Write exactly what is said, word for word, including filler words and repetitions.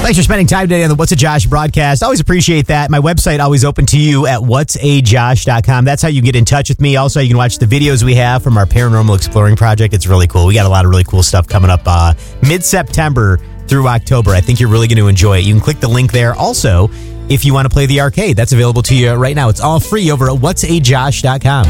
Thanks for spending time today on the What's a Josh broadcast. Always appreciate that. My website always open to you at whats a josh dot com. That's how you get in touch with me. Also, you can watch the videos we have from our paranormal exploring project. It's really cool. We got a lot of really cool stuff coming up uh, mid-September through October. I think you're really going to enjoy it. You can click the link there. Also, if you want to play the arcade, that's available to you right now. It's all free over at whats a josh dot com.